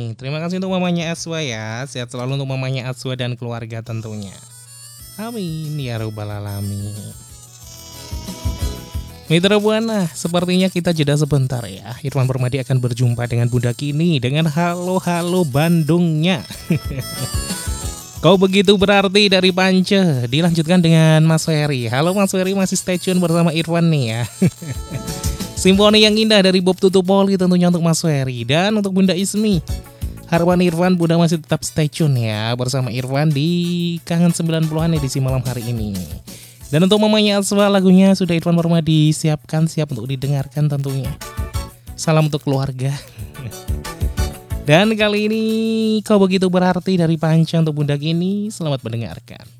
nih. Terima kasih untuk mamanya Aswa ya. Sehat selalu untuk mamanya Aswa dan keluarga tentunya. Amin ya robbal alamin. Mitra Buana, sepertinya kita jeda sebentar ya. Irfan Permadi akan berjumpa dengan Bunda Kini dengan halo-halo Bandungnya. Kau begitu berarti dari Pance. Dilanjutkan dengan Mas Ferry. Halo Mas Ferry, masih stay tune bersama Irfan nih ya. Simfoni yang indah dari Bob Tutupoli tentunya untuk Mas Ferry. Dan untuk Bunda Ismi, harapan Irfan Bunda masih tetap stay tune ya bersama Irfan di Kangen 90-an edisi malam hari ini. Dan untuk mamanya Aswa, lagunya sudah Irfan Permadi siapkan, siap untuk didengarkan tentunya. Salam untuk keluarga. Dan kali ini Kau Begitu Berarti dari Panca untuk Bunda Kini. Selamat mendengarkan.